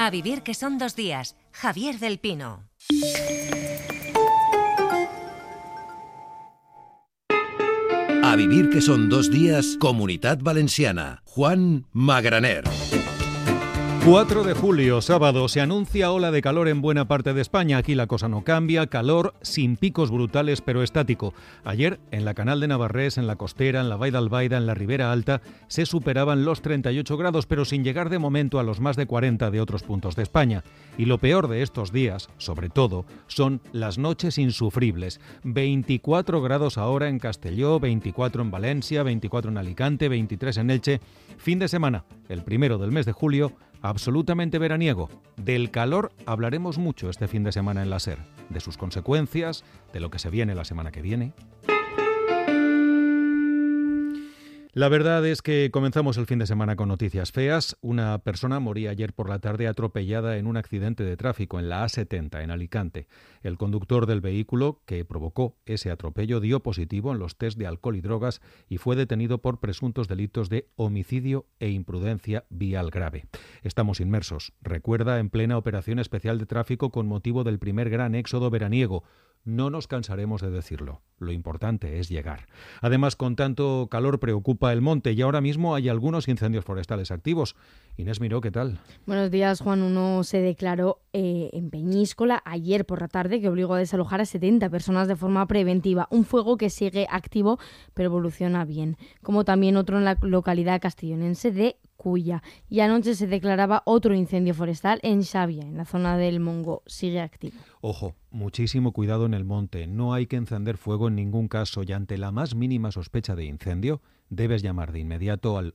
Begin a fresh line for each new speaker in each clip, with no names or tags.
A vivir que son 2 días. Javier del Pino.
A vivir que son 2 días, Comunitat Valenciana. Juan Magraner.
4 de julio, sábado, se anuncia ola de calor en buena parte de España. Aquí la cosa no cambia, calor sin picos brutales pero estático. Ayer, en la Canal de Navarrés, en la Costera, en la Vall d'Albaida, en la Ribera Alta, se superaban los 38 grados, pero sin llegar de momento a los más de 40 de otros puntos de España. Y lo peor de estos días, sobre todo, son las noches insufribles. 24 grados ahora en Castelló, 24 en Valencia, 24 en Alicante, 23 en Elche. Fin de semana, el 1 del mes de julio, absolutamente veraniego. Del calor hablaremos mucho este fin de semana en la SER, de sus consecuencias, de lo que se viene la semana que viene. La verdad es que comenzamos el fin de semana con noticias feas. Una persona moría ayer por la tarde atropellada en un accidente de tráfico en la A70 en Alicante. El conductor del vehículo que provocó ese atropello dio positivo en los test de alcohol y drogas y fue detenido por presuntos delitos de homicidio e imprudencia vial grave. Estamos inmersos, recuerda, en plena operación especial de tráfico con motivo del primer gran éxodo veraniego. No nos cansaremos de decirlo. Lo importante es llegar. Además, con tanto calor preocupa el monte y ahora mismo hay algunos incendios forestales activos. Inés Miró, ¿qué tal?
Buenos días, Juan. Uno se declaró en Peñíscola ayer por la tarde que obligó a desalojar a 70 personas de forma preventiva. Un fuego que sigue activo pero evoluciona bien. Como también otro en la localidad castellonense de Cuya. Y anoche se declaraba otro incendio forestal en Xàbia, en la zona del Montgó. Sigue activo.
Ojo, muchísimo cuidado en el monte. No hay que encender fuego en ningún caso y ante la más mínima sospecha de incendio debes llamar de inmediato al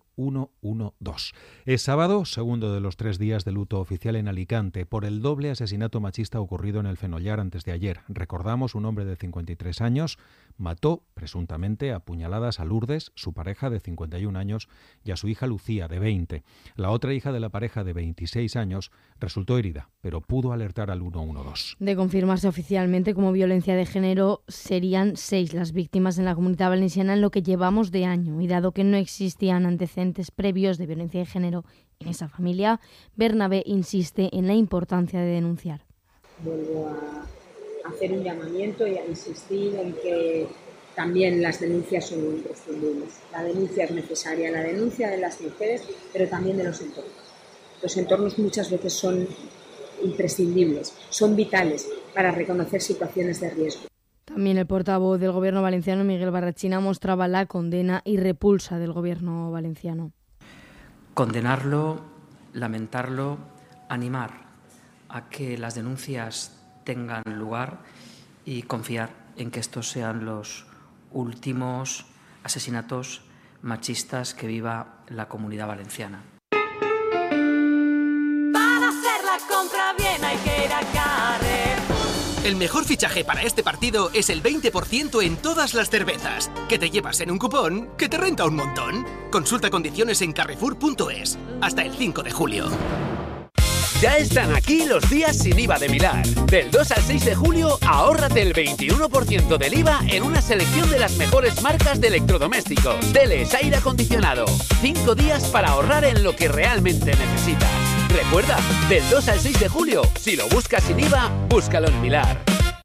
112. Es sábado, segundo de los 3 días de luto oficial en Alicante por el doble asesinato machista ocurrido en el Fenollar antes de ayer. Recordamos, un hombre de 53 años mató, presuntamente, a puñaladas a Lourdes, su pareja de 51 años, y a su hija Lucía, de 20. La otra hija de la pareja, de 26 años, resultó herida, pero pudo alertar al 112.
De confirmarse oficialmente como violencia de género, serían 6 las víctimas en la Comunidad Valenciana en lo que llevamos de año. Y dado que no existían antecedentes previos de violencia de género en esa familia, Bernabé insiste en la importancia de denunciar.
Vuelvo a hacer un llamamiento y a insistir en que también las denuncias son imprescindibles. La denuncia es necesaria, la denuncia de las mujeres, pero también de los entornos. Los entornos muchas veces son imprescindibles, son vitales para reconocer situaciones de riesgo.
También el portavoz del Gobierno valenciano, Miguel Barrachina, mostraba la condena y repulsa del Gobierno valenciano.
Condenarlo, lamentarlo, animar a que las denuncias tengan lugar y confiar en que estos sean los últimos asesinatos machistas que viva la Comunidad Valenciana.
Para hacer la compra bien hay que ir a Carrefour.
El mejor fichaje para este partido es el 20% en todas las cervezas, que te llevas en un cupón que te renta un montón. Consulta condiciones en carrefour.es. Hasta el 5 de julio.
Ya están aquí los días sin IVA de Milar. Del 2 al 6 de julio, ahórrate el 21% del IVA en una selección de las mejores marcas de electrodomésticos. Teles, aire acondicionado. 5 días para ahorrar en lo que realmente necesitas. Recuerda, del 2 al 6 de julio, si lo buscas sin IVA, búscalo en Milar.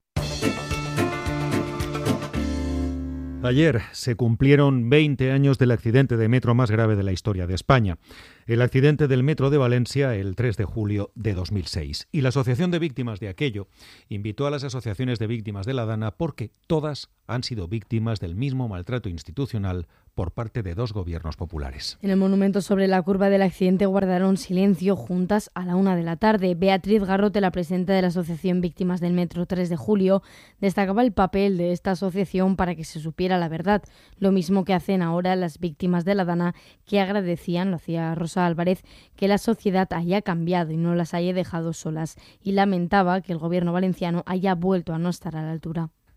Ayer se cumplieron 20 años del accidente de metro más grave de la historia de España. El accidente del metro de Valencia el 3 de julio de 2006. Y la Asociación de Víctimas de aquello invitó a las asociaciones de víctimas de la Dana porque todas han sido víctimas del mismo maltrato institucional por parte de 2 gobiernos populares.
En el monumento sobre la curva del accidente guardaron silencio juntas a la 1 de la tarde. Beatriz Garrote, la presidenta de la Asociación Víctimas del Metro 3 de julio, destacaba el papel de esta asociación para que se supiera la verdad, lo mismo que hacen ahora las víctimas de la Dana, que agradecían, lo hacía Rosa Álvarez, que la sociedad haya cambiado y no las haya dejado solas, y lamentaba que el gobierno valenciano haya vuelto a no estar a la altura.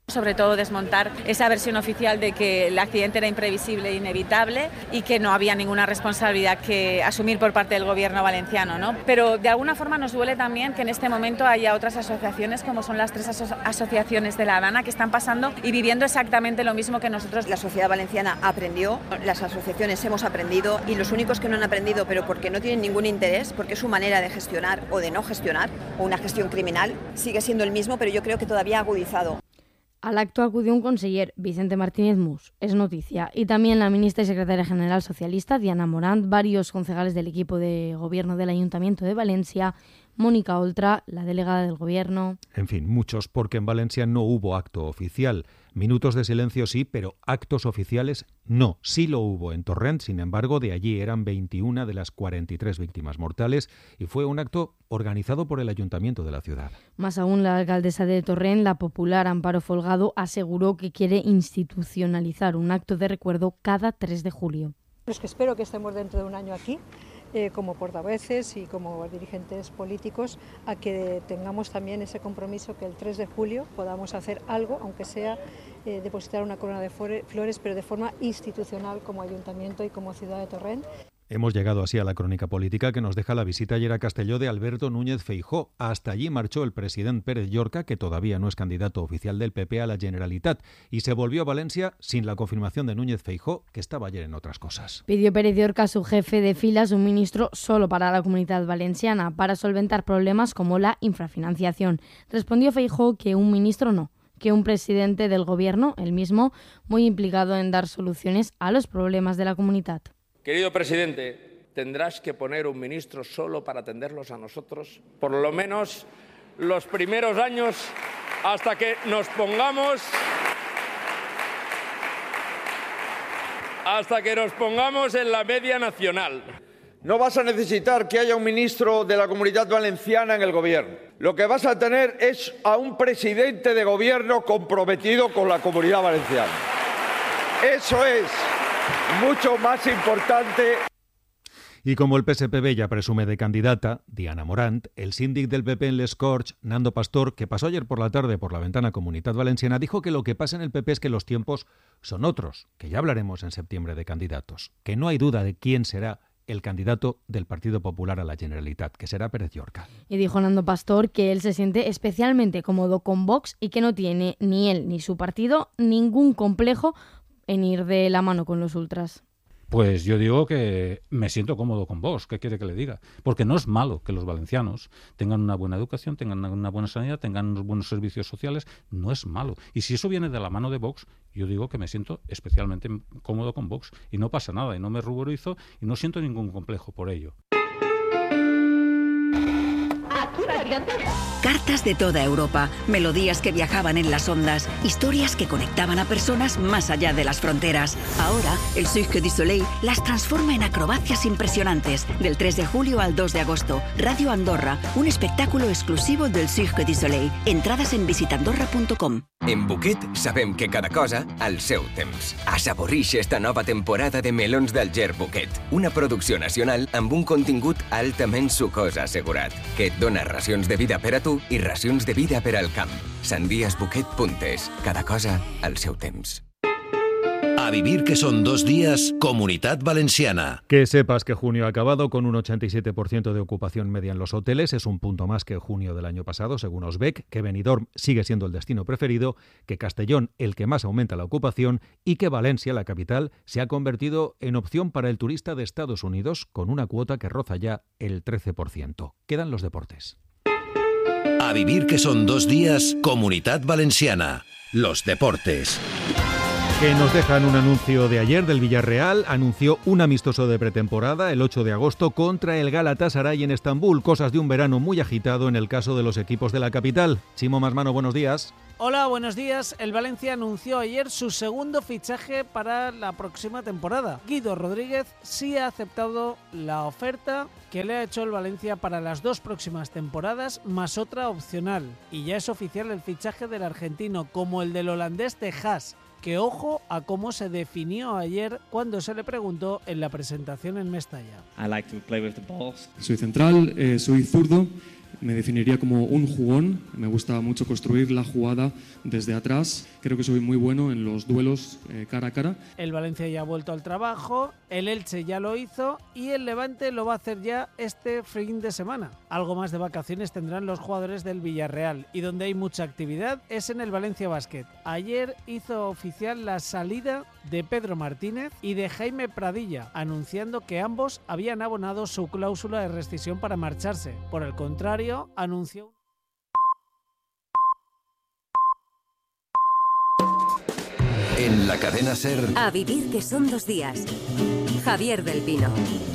Sobre todo desmontar esa versión oficial de que el accidente era imprevisible e inevitable y que no había ninguna responsabilidad que asumir por parte del gobierno valenciano, ¿no? Pero de alguna forma nos duele también que en este momento haya otras asociaciones, como son las 3 asociaciones de La Habana, que están pasando y viviendo exactamente lo mismo que nosotros.
La sociedad valenciana aprendió, las asociaciones hemos aprendido y los únicos que no han aprendido, pero porque no tienen ningún interés, porque su manera de gestionar o de no gestionar, o una gestión criminal, sigue siendo el mismo, pero yo creo que todavía agudizado.
Al acto acudió un conseller, Vicente Martínez Mus, es noticia, y también la ministra y secretaria general socialista, Diana Morant, varios concejales del equipo de gobierno del Ayuntamiento de Valencia, Mónica Oltra, la delegada del gobierno.
En fin, muchos, porque en Valencia no hubo acto oficial. Minutos de silencio sí, pero actos oficiales no. Sí lo hubo en Torrent, sin embargo, de allí eran 21 de las 43 víctimas mortales y fue un acto organizado por el Ayuntamiento de la ciudad.
Más aún, la alcaldesa de Torrent, la popular Amparo Folgado, aseguró que quiere institucionalizar un acto de recuerdo cada 3 de julio.
Es que espero que estemos dentro de un año aquí, como portavoces y como dirigentes políticos, a que tengamos también ese compromiso que el 3 de julio podamos hacer algo, aunque sea depositar una corona de flores, pero de forma institucional como Ayuntamiento y como ciudad de Torrent.
Hemos llegado así a la crónica política que nos deja la visita ayer a Castelló de Alberto Núñez Feijóo. Hasta allí marchó el presidente Pérez Llorca, que todavía no es candidato oficial del PP a la Generalitat, y se volvió a Valencia sin la confirmación de Núñez Feijóo, que estaba ayer en otras cosas.
Pidió Pérez Llorca a su jefe de filas un ministro solo para la Comunidad Valenciana, para solventar problemas como la infrafinanciación. Respondió Feijóo que un ministro no, que un presidente del gobierno, el mismo, muy implicado en dar soluciones a los problemas de la comunidad.
Querido presidente, tendrás que poner un ministro solo para atenderlos a nosotros, por lo menos los primeros años, hasta que nos pongamos en la media nacional.
No vas a necesitar que haya un ministro de la Comunidad Valenciana en el gobierno. Lo que vas a tener es a un presidente de gobierno comprometido con la Comunidad Valenciana. Eso es mucho más importante.
Y como el PSPB ya presume de candidata, Diana Morant, el síndic del PP en Les Corts, Nando Pastor, que pasó ayer por la tarde por la ventana Comunitat Valenciana, dijo que lo que pasa en el PP es que los tiempos son otros, que ya hablaremos en septiembre de candidatos, que no hay duda de quién será el candidato del Partido Popular a la Generalitat, que será Pérez Llorca.
Y dijo Nando Pastor que él se siente especialmente cómodo con Vox y que no tiene ni él ni su partido ningún complejo en ir de la mano con los ultras.
Pues yo digo que me siento cómodo con Vox, ¿qué quiere que le diga? Porque no es malo que los valencianos tengan una buena educación, tengan una buena sanidad, tengan unos buenos servicios sociales, no es malo. Y si eso viene de la mano de Vox, yo digo que me siento especialmente cómodo con Vox y no pasa nada, y no me ruborizo y no siento ningún complejo por ello.
Cartas de toda Europa, melodías que viajaban en las ondas, historias que conectaban a personas más allá de las fronteras. Ahora, el Cirque du Soleil las transforma en acrobacias impresionantes. Del 3 de julio al 2 de agosto, Radio Andorra, un espectáculo exclusivo del Cirque du Soleil. Entradas en visitandorra.com.
En Buquet sabem que cada cosa al seu temps. Assaborix esta nova temporada de Melons del Ger Buquet, una producció nacional amb un contingut altament sucós assegurat, que et dona racions de vida per a tu i racions de vida per al camp. Sandiasbuquet.es. Cada cosa al seu temps.
A vivir que son 2 días, Comunitat Valenciana.
Que sepas que junio ha acabado con un 87% de ocupación media en los hoteles. Es un punto más que junio del año pasado, según Osbec, que Benidorm sigue siendo el destino preferido, que Castellón el que más aumenta la ocupación y que Valencia, la capital, se ha convertido en opción para el turista de Estados Unidos con una cuota que roza ya el 13%. Quedan los deportes.
A vivir que son 2 días, Comunitat Valenciana. Los deportes.
Que nos dejan un anuncio de ayer del Villarreal. Anunció un amistoso de pretemporada el 8 de agosto contra el Galatasaray en Estambul. Cosas de un verano muy agitado en el caso de los equipos de la capital. Chimo Masmano, buenos días.
Hola, buenos días. El Valencia anunció ayer su segundo fichaje para la próxima temporada. Guido Rodríguez sí ha aceptado la oferta que le ha hecho el Valencia para las 2 próximas temporadas, más otra opcional. Y ya es oficial el fichaje del argentino, como el del holandés de Haas, que ojo a cómo se definió ayer cuando se le preguntó en la presentación en Mestalla.
Soy central, soy zurdo. me definiría como un jugón. Me gusta mucho construir la jugada desde atrás. Creo que soy muy bueno en los duelos cara a cara.
El Valencia ya ha vuelto al trabajo, el Elche ya lo hizo y el Levante lo va a hacer ya este fin de semana. Algo más de vacaciones tendrán los jugadores del Villarreal y donde hay mucha actividad es en el Valencia Basket. Ayer hizo oficial la salida de Pedro Martínez y de Jaime Pradilla, anunciando que ambos habían abonado su cláusula de rescisión para marcharse. Por el contrario, anunció...
En la cadena SER.
A vivir que son 2 días. Javier del Pino.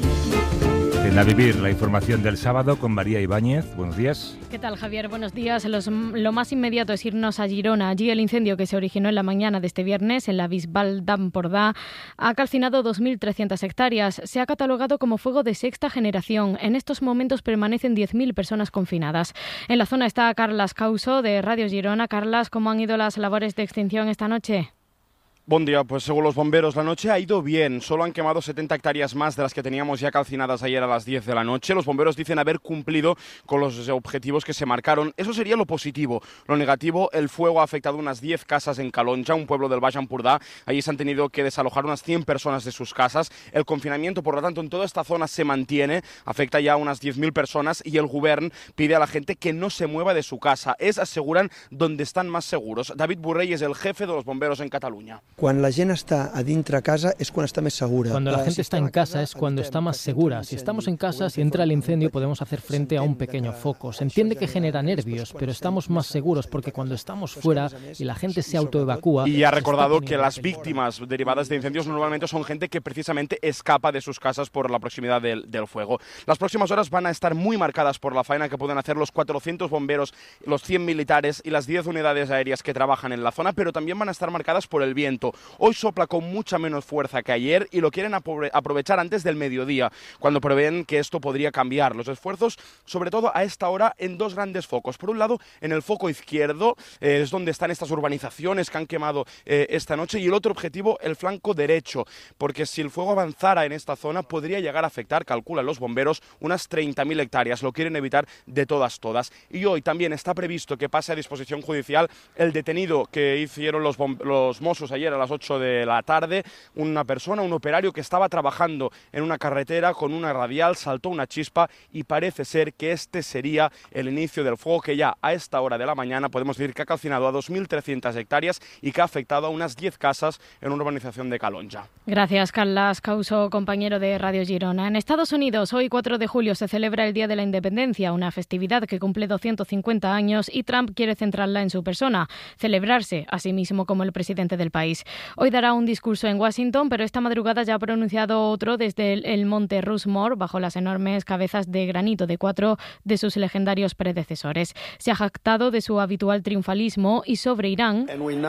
En A Vivir, la información del sábado con María Ibáñez. Buenos días.
¿Qué tal, Javier? Buenos días. Lo más inmediato es irnos a Girona. Allí el incendio que se originó en la mañana de este viernes en la Bisbal d'Empordà ha calcinado 2.300 hectáreas. Se ha catalogado como fuego de 6ª generación. En estos momentos permanecen 10.000 personas confinadas. En la zona está Carlas Causo de Radio Girona. Carlas, ¿cómo han ido las labores de extinción esta noche?
Buen día, pues según los bomberos la noche ha ido bien, solo han quemado 70 hectáreas más de las que teníamos ya calcinadas ayer a las 10 de la noche. Los bomberos dicen haber cumplido con los objetivos que se marcaron, eso sería lo positivo. Lo negativo, el fuego ha afectado unas 10 casas en Calonja, un pueblo del Baix Empordà. Allí se han tenido que desalojar unas 100 personas de sus casas. El confinamiento, por lo tanto, en toda esta zona se mantiene, afecta ya a unas 10.000 personas y el govern pide a la gente que no se mueva de su casa. Aseguran, donde están más seguros. David Borrell es el jefe de los bomberos en Cataluña.
Cuando la gente está adentro de casa es cuando está más segura.
Cuando la gente está en casa es cuando está más segura. Si estamos en casa, si entra el incendio, podemos hacer frente a un pequeño foco. Se entiende que genera nervios, pero estamos más seguros porque cuando estamos fuera y la gente se autoevacúa...
Y ha recordado que las víctimas derivadas de incendios normalmente son gente que precisamente escapa de sus casas por la proximidad del fuego. Las próximas horas van a estar muy marcadas por la faena que pueden hacer los 400 bomberos, los 100 militares y las 10 unidades aéreas que trabajan en la zona, pero también van a estar marcadas por el viento. Hoy sopla con mucha menos fuerza que ayer y lo quieren aprovechar antes del mediodía, cuando prevén que esto podría cambiar. Los esfuerzos, sobre todo a esta hora, en 2 grandes focos. Por un lado, en el foco izquierdo, es donde están estas urbanizaciones que han quemado esta noche, y el otro objetivo, el flanco derecho, porque si el fuego avanzara en esta zona, podría llegar a afectar, calculan los bomberos, unas 30.000 hectáreas. Lo quieren evitar de todas. Y hoy también está previsto que pase a disposición judicial el detenido que hicieron los Mossos ayer a las 8 de la tarde, una persona, un operario que estaba trabajando en una carretera con una radial, saltó una chispa y parece ser que este sería el inicio del fuego que ya a esta hora de la mañana podemos decir que ha calcinado a 2.300 hectáreas y que ha afectado a unas 10 casas en una urbanización de Calonja.
Gracias, Carlas Causo, compañero de Radio Girona. En Estados Unidos, hoy 4 de julio se celebra el Día de la Independencia, una festividad que cumple 250 años y Trump quiere centrarla en su persona, celebrarse a sí mismo como el presidente del país. Hoy dará un discurso en Washington, pero esta madrugada ya ha pronunciado otro desde el monte Rushmore, bajo las enormes cabezas de granito de 4 de sus legendarios predecesores. Se ha jactado de su habitual triunfalismo y sobre Irán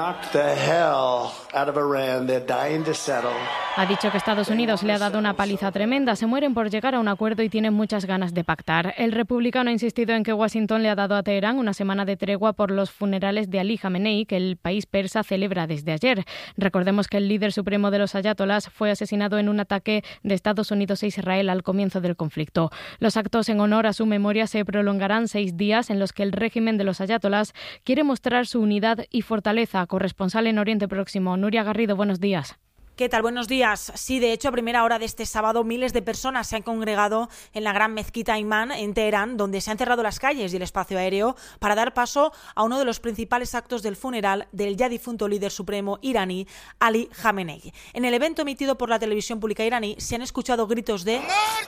ha dicho que Estados Unidos le ha dado una paliza tremenda, se mueren por llegar a un acuerdo y tienen muchas ganas de pactar. El republicano ha insistido en que Washington le ha dado a Teherán una semana de tregua por los funerales de Ali Khamenei, que el país persa celebra desde ayer. Recordemos que el líder supremo de los ayatolás fue asesinado en un ataque de Estados Unidos e Israel al comienzo del conflicto. Los actos en honor a su memoria se prolongarán 6 días en los que el régimen de los ayatolás quiere mostrar su unidad y fortaleza. Corresponsal en Oriente Próximo, Nuria Garrido, buenos días.
¿Qué tal? Buenos días. Sí, de hecho, a primera hora de este sábado, miles de personas se han congregado en la gran mezquita Imán en Teherán, donde se han cerrado las calles y el espacio aéreo para dar paso a uno de los principales actos del funeral del ya difunto líder supremo iraní, Ali Khamenei. En el evento emitido por la televisión pública iraní se han escuchado gritos de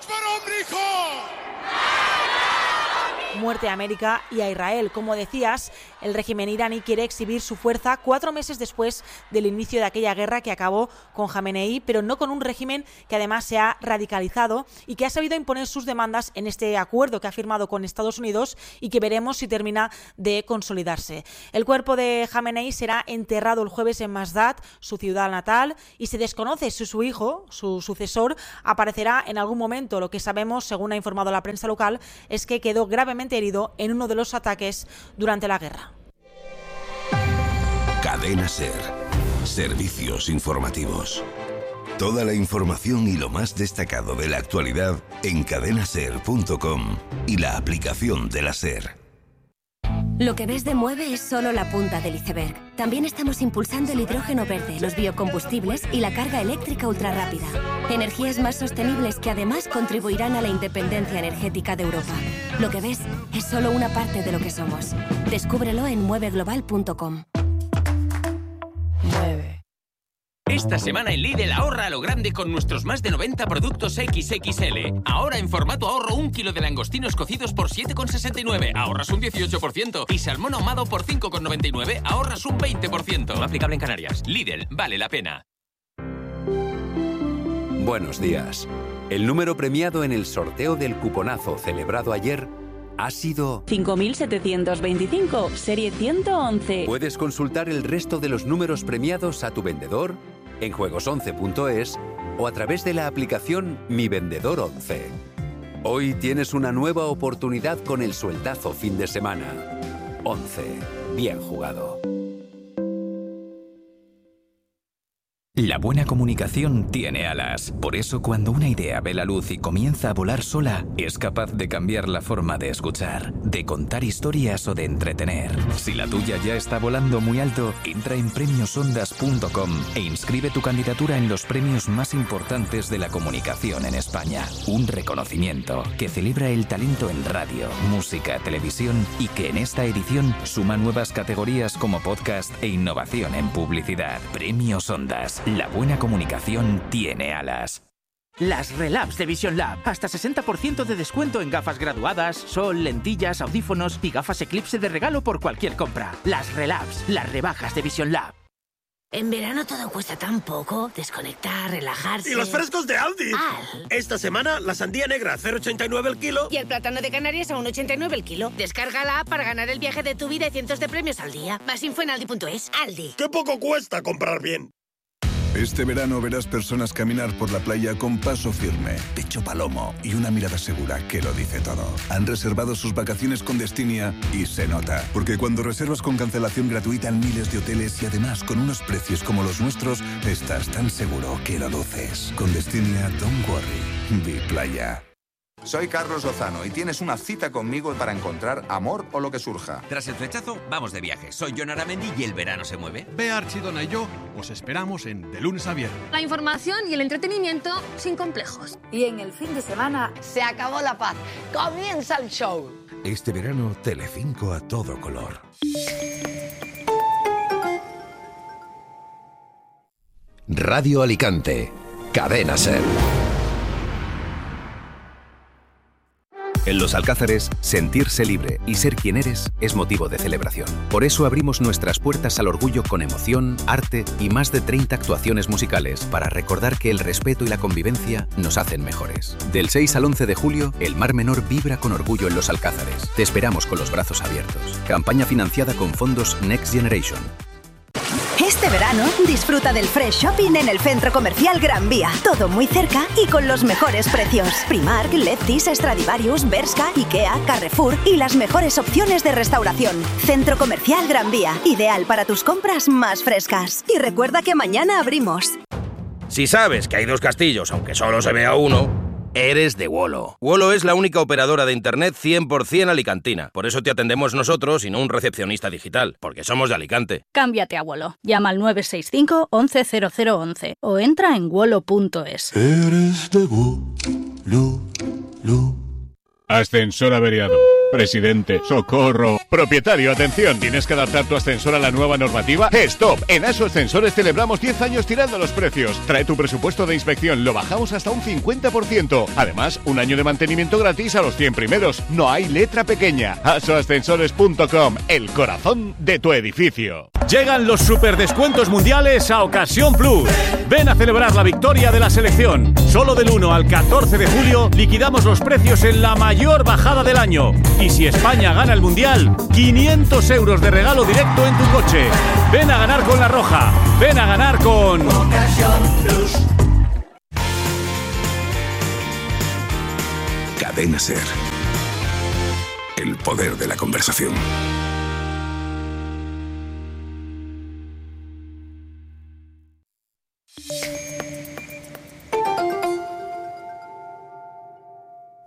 muerte a América y a Israel. Como decías, el régimen iraní quiere exhibir su fuerza 4 meses después del inicio de aquella guerra que acabó con Khamenei, pero no con un régimen que además se ha radicalizado y que ha sabido imponer sus demandas en este acuerdo que ha firmado con Estados Unidos y que veremos si termina de consolidarse. El cuerpo de Khamenei será enterrado el jueves en Masdad, su ciudad natal, y se desconoce si su hijo, su sucesor, aparecerá en algún momento. Lo que sabemos, según ha informado la prensa local, es que quedó gravemente herido en uno de los ataques durante la guerra.
Cadena SER. Servicios informativos.
Toda la información y lo más destacado de la actualidad en cadenaser.com y la aplicación de la SER.
Lo que ves de Mueve es solo la punta del iceberg. También estamos impulsando el hidrógeno verde, los biocombustibles y la carga eléctrica ultrarrápida. Energías más sostenibles que además contribuirán a la independencia energética de Europa. Lo que ves es solo una parte de lo que somos. Descúbrelo en mueveglobal.com.
Esta semana en Lidl ahorra a lo grande con nuestros más de 90 productos XXL. Ahora en formato ahorro 1 kilo de langostinos cocidos por 7,69, ahorras un 18%. Y salmón ahumado por 5,99, ahorras un 20%. No aplicable en Canarias. Lidl, vale la pena.
Buenos días. El número premiado en el sorteo del cuponazo celebrado ayer ha sido
5.725, serie 111.
Puedes consultar el resto de los números premiados a tu vendedor en juegos11.es o a través de la aplicación Mi Vendedor 11. Hoy tienes una nueva oportunidad con el sueldazo fin de semana. 11. Bien jugado.
La buena comunicación tiene alas. Por eso, cuando una idea ve la luz y comienza a volar sola, es capaz de cambiar la forma de escuchar, de contar historias o de entretener. Si la tuya ya está volando muy alto, entra en premiosondas.com e inscribe tu candidatura en los premios más importantes de la comunicación en España. Un reconocimiento que celebra el talento en radio, música, televisión y que en esta edición suma nuevas categorías como podcast e innovación en publicidad. Premios Ondas. La buena comunicación tiene alas.
Las Relabs de Vision Lab. Hasta 60% de descuento en gafas graduadas, sol, lentillas, audífonos y gafas Eclipse de regalo por cualquier compra. Las Relabs, las rebajas de Vision Lab.
En verano todo cuesta tan poco. Desconectar, relajarse...
¡Y los frescos de Aldi! Esta semana, la sandía negra a 0,89 el kilo.
Y el plátano de Canarias a 1,89 el kilo. Descarga la app para ganar el viaje de tu vida y cientos de premios al día. Más info en aldi.es. Aldi.
¡Qué poco cuesta comprar bien!
Este verano verás personas caminar por la playa con paso firme, pecho palomo y una mirada segura que lo dice todo. Han reservado sus vacaciones con Destinia y se nota. Porque cuando reservas con cancelación gratuita en miles de hoteles y además con unos precios como los nuestros, estás tan seguro que lo luces. Con Destinia, don't worry. Be playa.
Soy Carlos Lozano y tienes una cita conmigo para encontrar amor o lo que surja.
Tras el flechazo, vamos de viaje. Soy Jon Aramendi y el verano se mueve.
Bea Archidona y yo os esperamos en De Lunes a Viernes.
La información y el entretenimiento sin complejos.
Y en el fin de semana se acabó la paz. Comienza el show.
Este verano, Telecinco a todo color. Radio Alicante. Cadena SER.
En Los Alcázares, sentirse libre y ser quien eres es motivo de celebración. Por eso abrimos nuestras puertas al orgullo con emoción, arte y más de 30 actuaciones musicales para recordar que el respeto y la convivencia nos hacen mejores. Del 6 al 11 de julio, el Mar Menor vibra con orgullo en Los Alcázares. Te esperamos con los brazos abiertos. Campaña financiada con fondos Next Generation.
Este verano, disfruta del Fresh Shopping en el Centro Comercial Gran Vía. Todo muy cerca y con los mejores precios. Primark, Lefties, Stradivarius, Bershka, Ikea, Carrefour y las mejores opciones de restauración. Centro Comercial Gran Vía. Ideal para tus compras más frescas. Y recuerda que mañana abrimos.
Si sabes que hay dos castillos, aunque solo se vea uno, eres de Wolo. Wolo es la única operadora de internet 100% alicantina. Por eso te atendemos nosotros y no un recepcionista digital, porque somos de Alicante.
Cámbiate a Wolo. Llama al 965 11 0011 o entra en wolo.es.
Eres de Wolo.
Ascensor averiado. Presidente, socorro. Propietario, atención. ¿Tienes que adaptar tu ascensor a la nueva normativa? ¡Stop! En ASO Ascensores celebramos 10 años tirando los precios. Trae tu presupuesto de inspección, lo bajamos hasta un 50%. Además, un año de mantenimiento gratis a los 100 primeros. No hay letra pequeña. asoascensores.com, el corazón de tu edificio.
Llegan los superdescuentos mundiales a Ocasión Plus. Ven a celebrar la victoria de la selección. Solo del 1 al 14 de julio liquidamos los precios en la mayor bajada del año. Y si España gana el Mundial, 500 euros de regalo directo en tu coche. Ven a ganar con La Roja. Ven a ganar con Ocasión Plus.
Cadena SER. El poder de la conversación.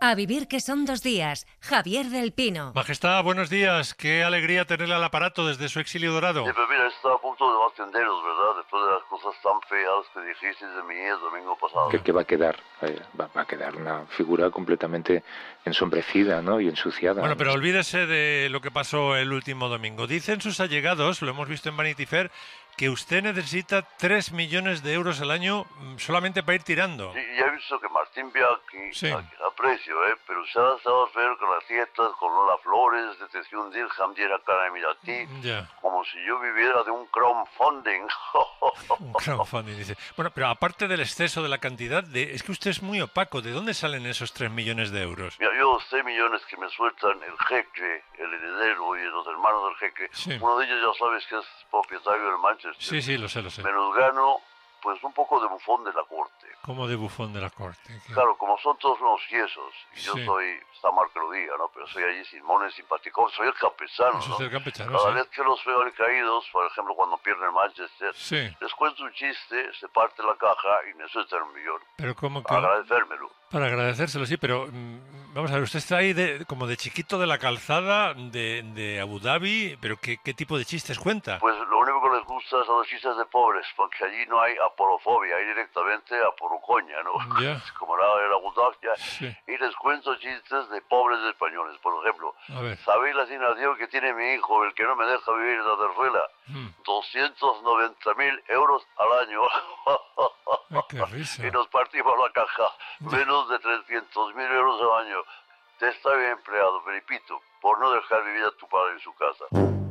A vivir que son 2 días. Javier del Pino.
Majestad, buenos días. Qué alegría tenerle al aparato desde su exilio dorado.
Sí, pero mira, está a punto de no atenderos, ¿verdad? Después de las cosas tan feas que dijisteis de mí el domingo pasado.
Que va a quedar, va a quedar una figura completamente ensombrecida, ¿no? Y ensuciada.
Bueno, pero olvídese de lo que pasó el último domingo. Dicen sus allegados, lo hemos visto en Vanity Fair, que usted necesita 3 millones de euros al año solamente para ir tirando.
Sí, ya he visto que Martín Bianchi, a quien aprecio, pero se ha estado feo con las fiestas, con Lola Flores, de Tesión Dirham, Diera Cara Mirati, como si yo viviera de un crowdfunding.
Un crowdfunding, dice. Bueno, pero aparte del exceso de la cantidad, es que usted es muy opaco. ¿De dónde salen esos 3 millones de euros?
Mira, yo 6 millones que me sueltan el jeque, el heredero y los hermanos del jeque. Sí. Uno de ellos ya sabes que es propietario del Manchester.
Sí, lo sé.
Me los gano, pues, un poco de bufón de la corte.
¿Cómo de bufón de la corte?
Claro, como son todos unos yesos, y yo soy, está mal que lo diga, ¿no? Pero soy allí simón, simpático, soy el campesano, ¿no?
El campesano,
cada vez que los veo caídos, por ejemplo, cuando pierden el Manchester, les cuento un chiste, se parte la caja y me sueltan 1 millón.
Pero ¿cómo que?
Para agradecérmelo.
Para agradecérselo, sí, pero vamos a ver, usted está ahí como de chiquito de la calzada de Abu Dhabi, pero ¿qué tipo de chistes cuenta?
Pues lo único que les gusta son los chistes de pobres, porque allí no hay aporofobia, hay directamente aporocoña, ¿no?
Ya.
Como era el Abu Dhabi, ya. Sí. Y les cuento chistes de pobres españoles, por ejemplo. ¿Sabéis la asignación que tiene mi hijo, el que no me deja vivir en la terzuela? 290.000 euros al año.
¡Qué risa!
Y nos partimos la caja. Menos de 300.000 euros al año. Te está bien empleado, Felipito, por no dejar vivir a tu padre en su casa.